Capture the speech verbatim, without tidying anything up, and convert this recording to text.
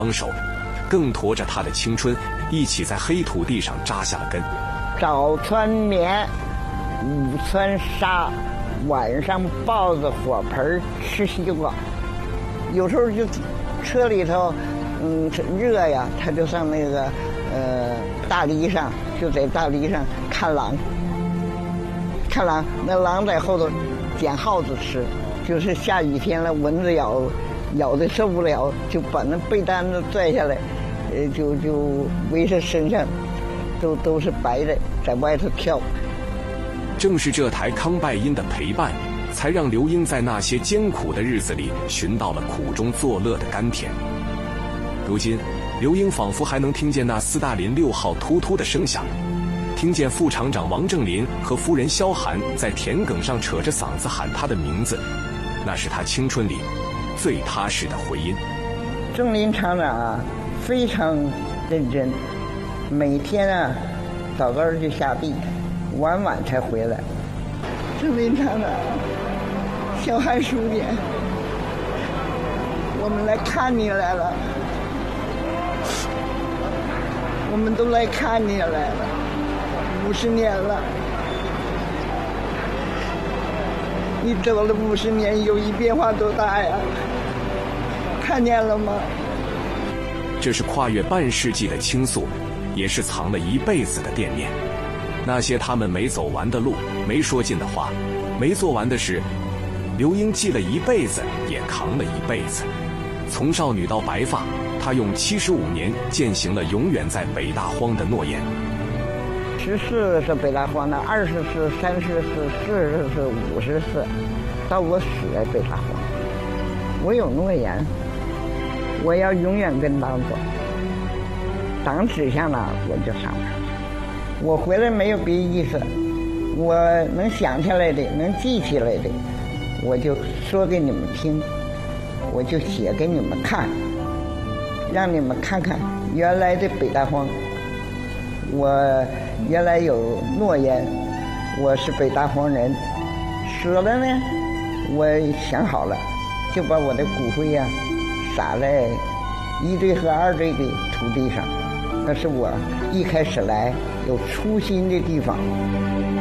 帮手，更驮着他的青春一起在黑土地上扎下了根。 早穿棉，午穿纱，晚上抱着火盆吃西瓜。有时候就车里头，嗯，热呀，他就上那个呃大篱上，就在大篱上看狼。看狼，那狼在后头捡耗子吃，就是下雨天了，蚊子咬，咬的受不了，就把那被单子拽下来，呃，就就围着身上，都都是白的，在外头跳。 正是这台康拜因的陪伴，才让刘英在那些艰苦的日子里寻到了苦中作乐的甘甜。如今，刘英仿佛还能听见那斯大林六号突突的声响，听见副厂长王正林和夫人萧寒在田埂上扯着嗓子喊他的名字，那是他青春里最踏实的回音。 正林厂长啊，非常认真，每天啊早早就下地，晚晚才回来。正林厂长，萧寒叔姐，我们来看你来了，我们都来看你来了。五十年了，你走了五十年，友谊变化多大呀？看见了吗？ 这是跨越半世纪的倾诉，也是藏了一辈子的惦念。那些他们没走完的路，没说尽的话，没做完的事，刘英记了一辈子，也扛了一辈子。从少女到白发，她用七十五年践行了永远在北大荒的诺言。 十四是北大荒的，二十四、三十四、四十四、五十四，到我死在北大荒。我有诺言，我要永远跟党走。党指向哪，我就上哪。我回来没有别意思，我能想起来的，能记起来的，我就说给你们听，我就写给你们看，让你们看看原来的北大荒。我原来有诺言，我是北大荒人，死了呢，我想好了，就把我的骨灰呀、啊、撒在一堆和二堆的土地上，那是我一开始来有初心的地方。